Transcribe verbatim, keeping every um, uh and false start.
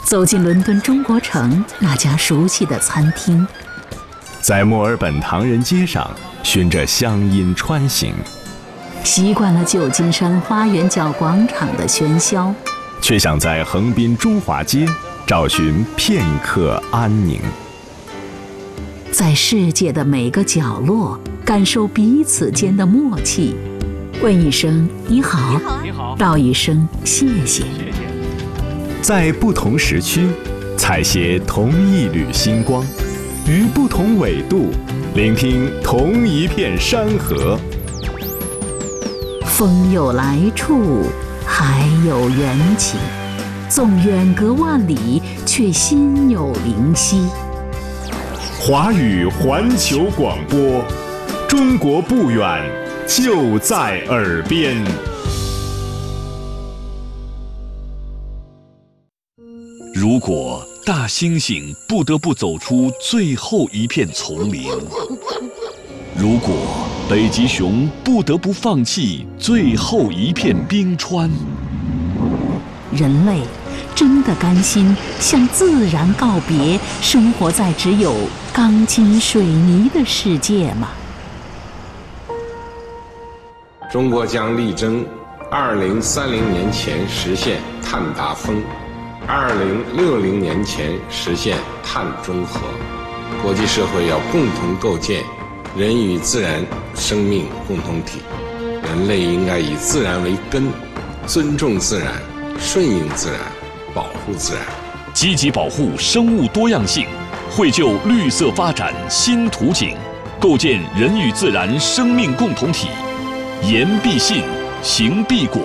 走进伦敦中国城那家熟悉的餐厅， 在墨尔本唐人街上循着乡音穿行， 习惯了旧金山花园角广场的喧嚣， 却想在横滨中华街找寻片刻安宁。 在世界的每个角落感受彼此间的默契，问一声你好， 你好， 道一声谢谢。 在不同时区采撷同一缕星光，于不同纬度聆听同一片山河。 风有来处，海有缘起，纵远隔万里，却心有灵犀。 华语环球广播，中国不远，就在耳边。 如果大猩猩不得不走出最后一片丛林，如果北极熊不得不放弃最后一片冰川， 人类真的甘心向自然告别，生活在只有钢筋水泥的世界吗？ 中国将力争二零三零年前实现碳达峰，二零六零年前实现碳中和。国际社会要共同构建人与自然生命共同体，人类应该以自然为根，尊重自然，顺应自然，保护自然， 积极保护生物多样性，绘就绿色发展新图景，构建人与自然生命共同体。言必信，行必果。